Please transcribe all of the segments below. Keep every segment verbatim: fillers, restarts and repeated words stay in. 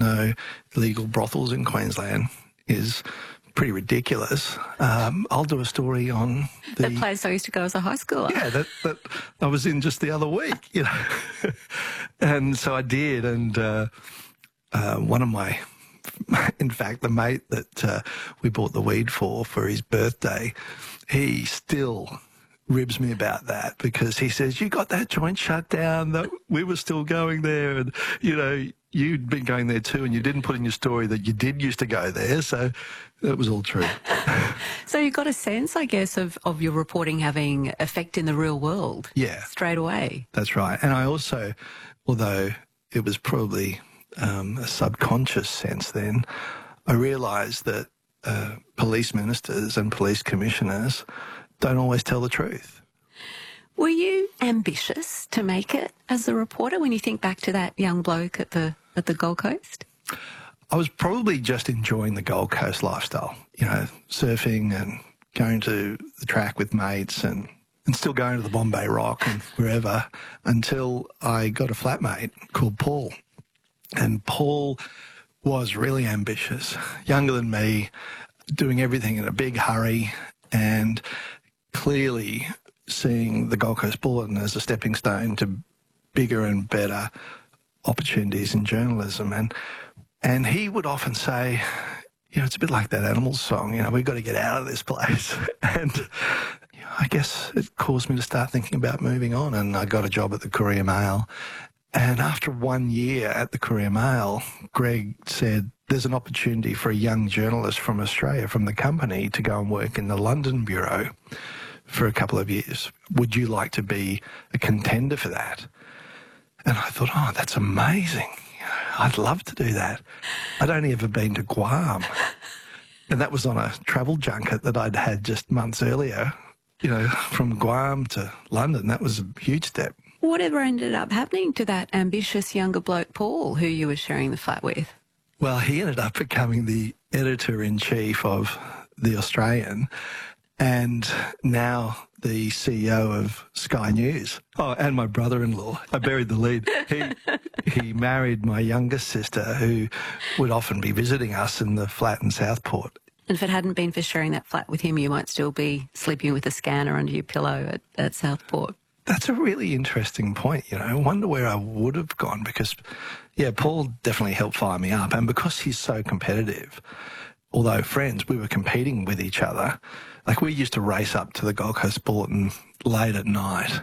no illegal brothels in Queensland is pretty ridiculous. Um, I'll do a story on the... That place I used to go as a high schooler. Yeah, that, that I was in just the other week, you know. And so I did, and uh, uh, one of my... In fact, the mate that uh, we bought the weed for, for his birthday, he still ribs me about that because he says, you got that joint shut down, that we were still going there, and, you know, you'd been going there too, and you didn't put in your story that you did used to go there, so that was all true. So you got a sense, I guess, of, of your reporting having effect in the real world. Yeah. Straight away. That's right. And I also, although it was probably um, a subconscious sense then, I realised that uh, police ministers and police commissioners don't always tell the truth. Were you ambitious to make it as a reporter when you think back to that young bloke at the at the Gold Coast? I was probably just enjoying the Gold Coast lifestyle, you know, surfing and going to the track with mates and, and still going to the Bombay Rock and wherever until I got a flatmate called Paul. And Paul was really ambitious, younger than me, doing everything in a big hurry and clearly seeing the Gold Coast Bulletin as a stepping stone to bigger and better opportunities in journalism. And and he would often say, you know, it's a bit like that Animals song, you know, we've got to get out of this place. And you know, I guess it caused me to start thinking about moving on. And I got a job at the Courier Mail. And after one year at the Courier Mail, Greg said, there's an opportunity for a young journalist from Australia, from the company, to go and work in the London bureau for a couple of years. Would you like to be a contender for that? And I thought, oh, that's amazing. I'd love to do that. I'd only ever been to Guam. And that was on a travel junket that I'd had just months earlier. You know, from Guam to London, that was a huge step. Whatever ended up happening to that ambitious younger bloke, Paul, who you were sharing the flat with? Well, he ended up becoming the editor-in-chief of The Australian and now the C E O of Sky News. Oh, and my brother-in-law. I buried the lead. He, he married my youngest sister, who would often be visiting us in the flat in Southport. And if it hadn't been for sharing that flat with him, you might still be sleeping with a scanner under your pillow at, at Southport. That's a really interesting point, you know. I wonder where I would have gone because, yeah, Paul definitely helped fire me up. And because he's so competitive, although friends, we were competing with each other. Like, we used to race up to the Gold Coast Bulletin late at night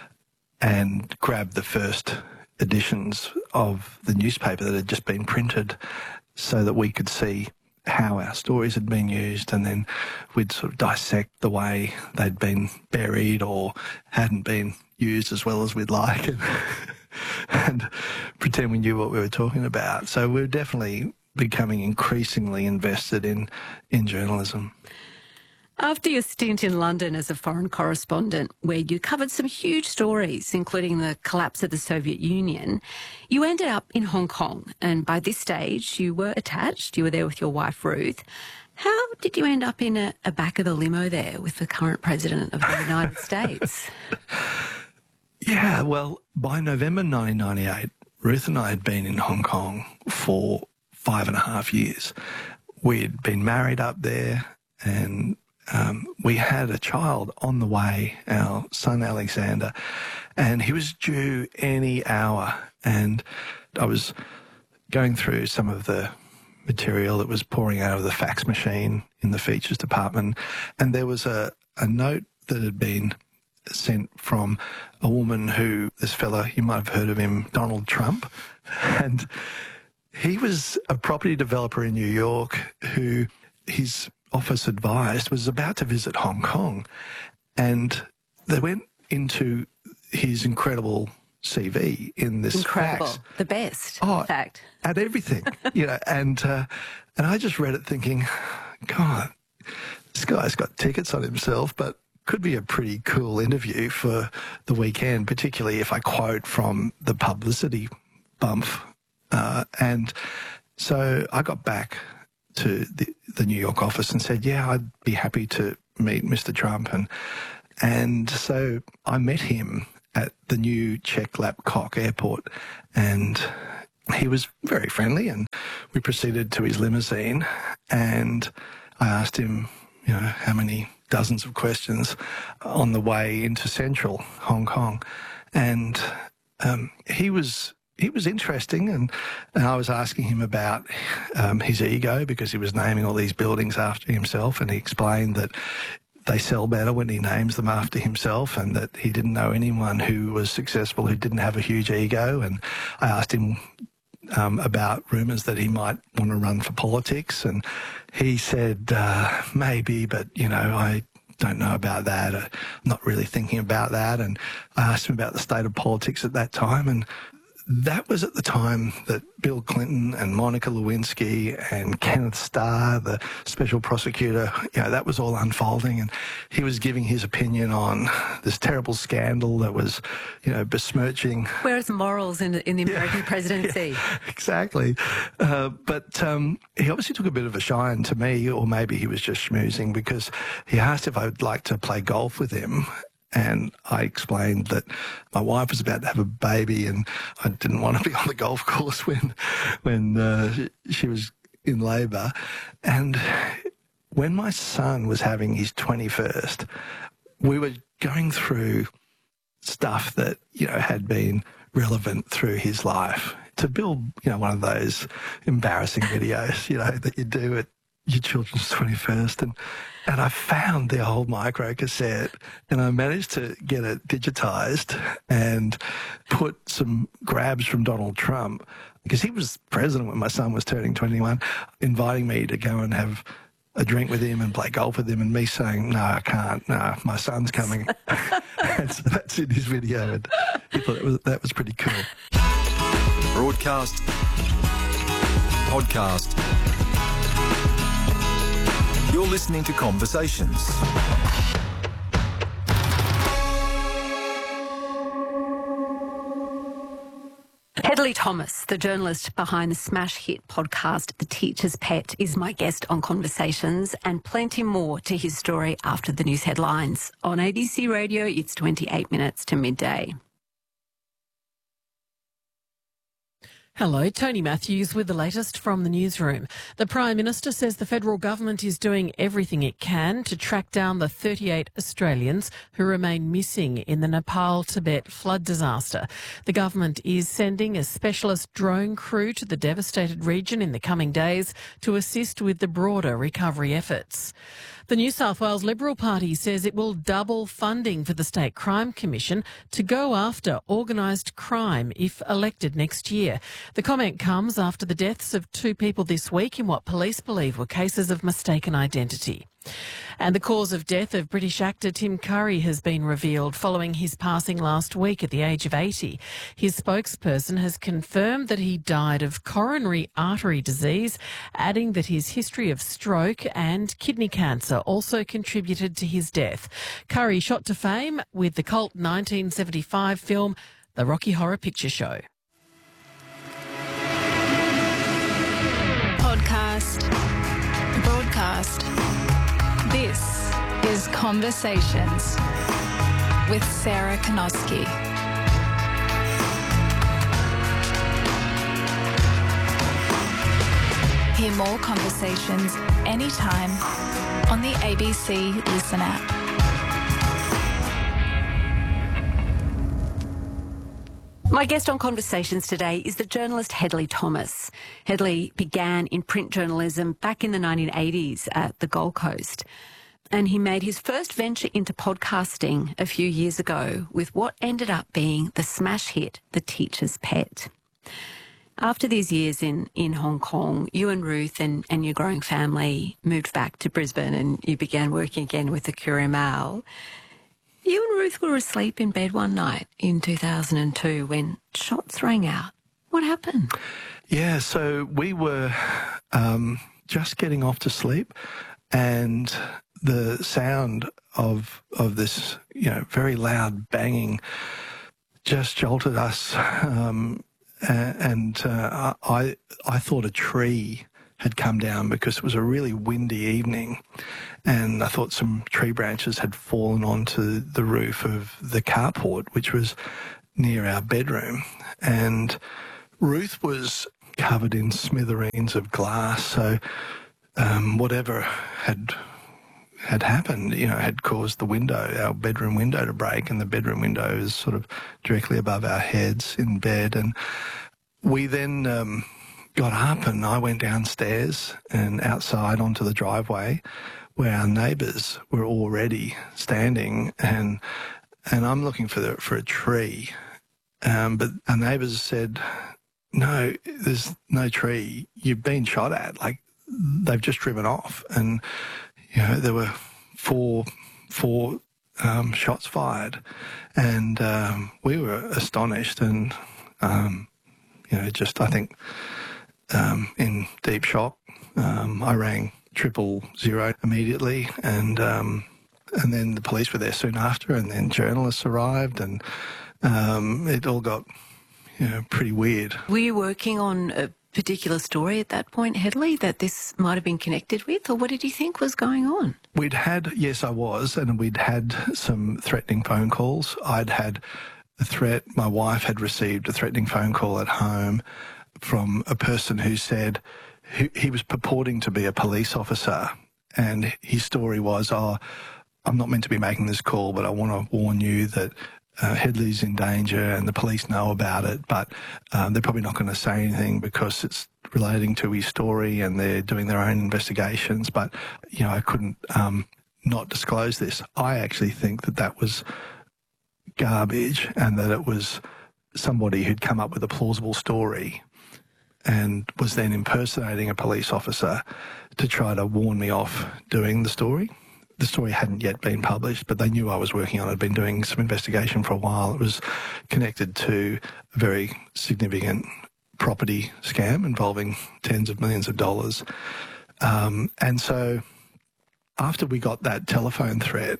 and grab the first editions of the newspaper that had just been printed so that we could see how our stories had been used, and then we'd sort of dissect the way they'd been buried or hadn't been used as well as we'd like and, and pretend we knew what we were talking about. So we're definitely becoming increasingly invested in, in journalism. After your stint in London as a foreign correspondent, where you covered some huge stories, including the collapse of the Soviet Union, you ended up in Hong Kong. And by this stage, you were attached. You were there with your wife, Ruth. How did you end up in a, a back of the limo there with the current president of the United States? Yeah, well, by November nineteen ninety-eight, Ruth and I had been in Hong Kong for five and a half years. We'd been married up there and Um, we had a child on the way, our son Alexander, and he was due any hour. And I was going through some of the material that was pouring out of the fax machine in the features department, and there was a, a note that had been sent from a woman who, this fella, you might have heard of him, Donald Trump, and he was a property developer in New York who his office advised was about to visit Hong Kong, and they went into his incredible C V in this incredible, fax. The best, oh, in fact, at everything, you know, and uh, and I just read it thinking, God, this guy's got tickets on himself, but could be a pretty cool interview for the weekend, particularly if I quote from the publicity bump, uh, and so I got back to the, the New York office and said, yeah, I'd be happy to meet Mister Trump. And and so I met him at the new Czech Lapcock airport, and he was very friendly and we proceeded to his limousine, and I asked him, you know, how many dozens of questions on the way into central Hong Kong. And um, he was he was interesting, and, and I was asking him about um, his ego, because he was naming all these buildings after himself, and he explained that they sell better when he names them after himself, and that he didn't know anyone who was successful who didn't have a huge ego. And I asked him um, about rumours that he might want to run for politics, and he said, uh, maybe, but, you know, I don't know about that. I'm not really thinking about that. And I asked him about the state of politics at that time, and that was at the time that Bill Clinton and Monica Lewinsky and Kenneth Starr, the special prosecutor, you know, that was all unfolding, and he was giving his opinion on this terrible scandal that was, you know, besmirching. Where's morals in, in the American yeah, presidency? Yeah, exactly. Uh, but um, he obviously took a bit of a shine to me, or maybe he was just schmoozing, because he asked if I would like to play golf with him. And I explained that my wife was about to have a baby, and I didn't want to be on the golf course when when uh, she was in labour. And when my son was having his twenty-first, we were going through stuff that, you know, had been relevant through his life to build, you know, one of those embarrassing videos, you know, that you do at your children's twenty-first, and and I found the old micro cassette, and I managed to get it digitised and put some grabs from Donald Trump, because he was president when my son was turning twenty-one, inviting me to go and have a drink with him and play golf with him, and me saying, no, I can't, no, my son's coming. And so that's in his video, and he thought it was, that was pretty cool. Broadcast, podcast. You're listening to Conversations. Hedley Thomas, the journalist behind the smash hit podcast The Teacher's Pet, is my guest on Conversations, and plenty more to his story after the news headlines. On A B C Radio, it's twenty-eight minutes to midday. Hello, Tony Matthews with the latest from the newsroom. The Prime Minister says the federal government is doing everything it can to track down the thirty-eight Australians who remain missing in the Nepal-Tibet flood disaster. The government is sending a specialist drone crew to the devastated region in the coming days to assist with the broader recovery efforts. The New South Wales Liberal Party says it will double funding for the State Crime Commission to go after organised crime if elected next year. The comment comes after the deaths of two people this week in what police believe were cases of mistaken identity. And the cause of death of British actor Tim Curry has been revealed following his passing last week at the age of eighty. His spokesperson has confirmed that he died of coronary artery disease, adding that his history of stroke and kidney cancer also contributed to his death. Curry shot to fame with the cult nineteen seventy-five film The Rocky Horror Picture Show. Podcast. Broadcast. This is Conversations with Sarah Konoski. Hear more conversations anytime on the A B C Listen app. My guest on Conversations today is the journalist Hedley Thomas. Hedley began in print journalism back in the nineteen eighties at the Gold Coast, and he made his first venture into podcasting a few years ago with what ended up being the smash hit, The Teacher's Pet. After these years in, in Hong Kong, you and Ruth and, and your growing family moved back to Brisbane, and you began working again with the Courier Mail. You and Ruth were asleep in bed one night in two thousand two when shots rang out. What happened? Yeah, so we were um, just getting off to sleep, and the sound of of this, you know, very loud banging just jolted us, um, and uh, I I thought a tree had come down because it was a really windy evening, and I thought some tree branches had fallen onto the roof of the carport, which was near our bedroom. And Ruth was covered in smithereens of glass. So um, whatever had had happened, you know, had caused the window, our bedroom window to break, and the bedroom window is sort of directly above our heads in bed. And we then um, got up and I went downstairs and outside onto the driveway where our neighbours were already standing, and and I'm looking for the, for a tree. Um, but our neighbours said, no, there's no tree. You've been shot at. Like, they've just driven off. And you know, there were four four um, shots fired, and um, we were astonished and, um, you know, just I think um, in deep shock. Um, I rang triple zero immediately, and um, and then the police were there soon after, and then journalists arrived, and um, it all got, you know, pretty weird. Were you working on a particular story at that point, Hedley, that this might have been connected with, or what did you think was going on? We'd had, yes, I was, and we'd had some threatening phone calls. I'd had a threat. My wife had received a threatening phone call at home from a person who said he, he was purporting to be a police officer, and his story was, oh, I'm not meant to be making this call, but I want to warn you that Uh, Hedley's in danger and the police know about it, but um, they're probably not going to say anything because it's relating to his story and they're doing their own investigations. But, you know, I couldn't um, not disclose this. I actually think that that was garbage and that it was somebody who'd come up with a plausible story and was then impersonating a police officer to try to warn me off doing the story. The story hadn't yet been published, but they knew I was working on it. I'd been doing some investigation for a while. It was connected to a very significant property scam involving tens of millions of dollars. Um, and so after we got that telephone threat,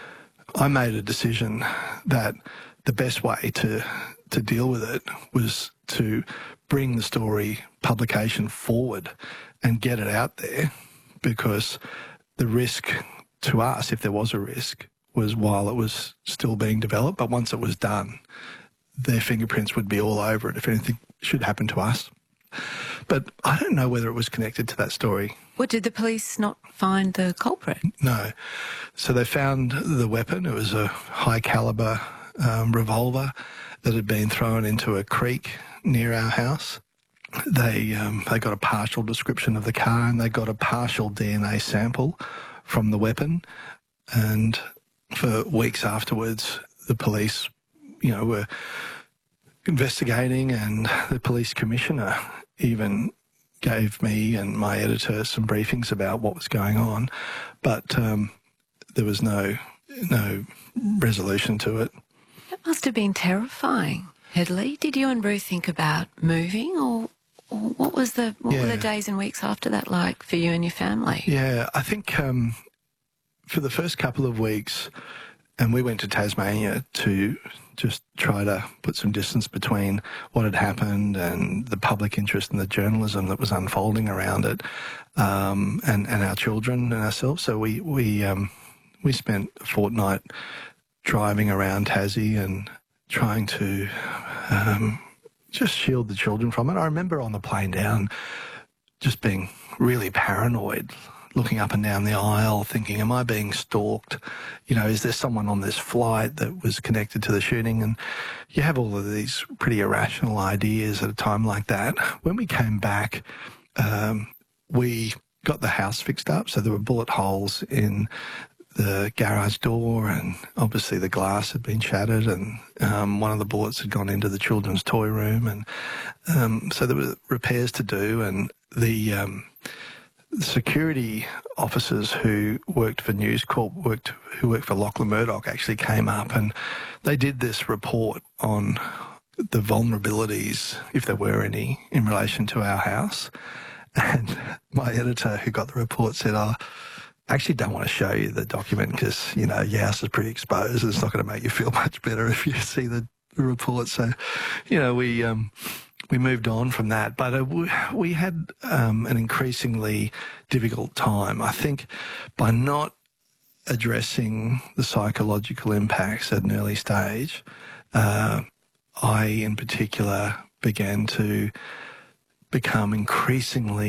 I made a decision that the best way to to deal with it was to bring the story publication forward and get it out there, because the risk to us, if there was a risk, was while it was still being developed, but once it was done, their fingerprints would be all over it if anything should happen to us. But I don't know whether it was connected to that story. What, did the police not find the culprit? No. So they found the weapon. It was a high caliber um, revolver that had been thrown into a creek near our house. They um, they got a partial description of the car, and they got a partial D N A sample from the weapon. And for weeks afterwards, the police, you know, were investigating, and the police commissioner even gave me and my editor some briefings about what was going on, but um, there was no no resolution to it. That must have been terrifying, Hedley. Did you and Ruth think about moving, or, or what was the what yeah. were the days and weeks after that like for you and your family? Yeah, I think um, for the first couple of weeks, and we went to Tasmania to just try to put some distance between what had happened and the public interest and the journalism that was unfolding around it, um, and, and our children and ourselves. So we we um, we spent a fortnight driving around Tassie and trying to um, just shield the children from it. I remember on the plane down just being really paranoid, looking up and down the aisle, thinking, am I being stalked? You know, is there someone on this flight that was connected to the shooting? And you have all of these pretty irrational ideas at a time like that. When we came back, um, we got the house fixed up. So there were bullet holes in the garage door, and obviously the glass had been shattered, and um, one of the bullets had gone into the children's toy room. And um, so there were repairs to do, and the... Um, The security officers who worked for News Corp, worked, who worked for Lachlan Murdoch, actually came up, and they did this report on the vulnerabilities, if there were any, in relation to our house. And my editor who got the report said, oh, I actually don't want to show you the document because, you know, your house is pretty exposed and it's not going to make you feel much better if you see the, the report. So, you know, we... Um, We moved on from that, but uh, we, we had um, an increasingly difficult time. I think by not addressing the psychological impacts at an early stage, uh, I in particular began to become increasingly